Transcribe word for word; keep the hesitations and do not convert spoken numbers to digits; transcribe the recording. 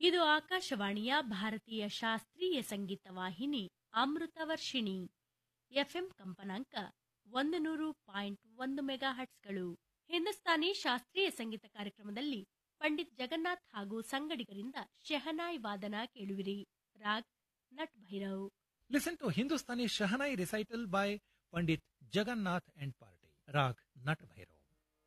ಇದು ಆಕಾಶವಾಣಿಯ ಭಾರತೀಯ ಶಾಸ್ತ್ರೀಯ ಸಂಗೀತ ವಾಹಿನಿ ಅಮೃತ ವರ್ಷಿಣಿ. ಎಫ್ಎಂ ಕಂಪನಾಂಕ ಒಂದು ನೂರು ಪಾಯಿಂಟ್ ಒಂದು ಮೆಗಾ ಹಟ್ಸ್ಗಳು. ಹಿಂದೂಸ್ತಾನಿ ಶಾಸ್ತ್ರೀಯ ಸಂಗೀತ ಕಾರ್ಯಕ್ರಮದಲ್ಲಿ ಪಂಡಿತ್ ಜಗನ್ನಾಥ್ ಹಾಗೂ ಸಂಗಡಿಗರಿಂದ ಶೆಹನಾಯಿ ವಾದನ ಕೇಳುವಿರಿ. Raag nut Bhairav. Listen to Hindustani Shahanai recital by Pandit Jagannath and Party. Rag Nat Bhairav.